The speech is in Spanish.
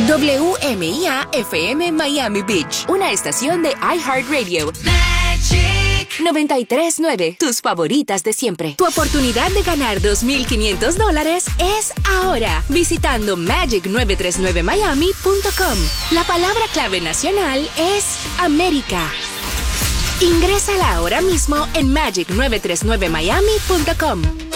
WMIA FM Miami Beach, una estación de iHeartRadio. Magic 93.9, tus favoritas de siempre. Tu oportunidad de ganar $2,500 es ahora, visitando magic939miami.com. La palabra clave nacional es América. Ingrésala ahora mismo en magic939miami.com.